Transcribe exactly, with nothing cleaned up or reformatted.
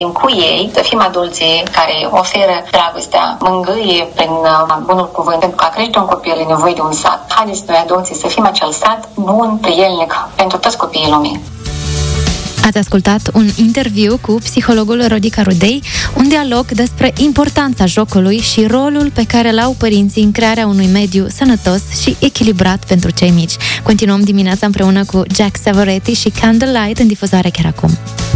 cu ei, să fim adulții care oferă dragostea, mângâie prin bunul cuvânt, pentru că a crește un copil e nevoie de un sat. Haideți noi adulții să fim acel sat bun, prielnic pentru toți copiii lumii. Ați ascultat un interviu cu psihologul Rodica Rudei, un dialog despre importanța jocului și rolul pe care l-au părinții în crearea unui mediu sănătos și echilibrat pentru cei mici. Continuăm dimineața împreună cu Jack Savoretti și Candlelight în difuzare chiar acum.